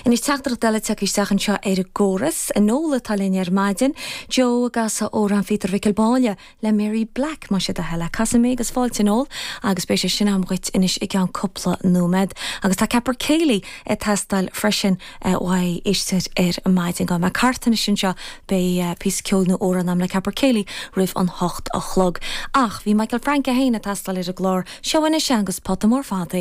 In is teachtar dela tuach isteach an seo ar a góras, an nóla talín ar maidin, Joe gasa ó an fitar Vickelbáile le Mary Black má sé a hela. Casa mé agus fáilte nól, agus béise sin amghit inis ag an cúpla nómed. Agus tá Capper Cayley testal freisin wai istead ar a maidin go. Ma cartan sin seo be pís ceolnú óran am le Capper Cayley rih an hocht a chlog. Ach, bhí Michael Frank a héine testal ar a glór, seoine seangus pot amór fáda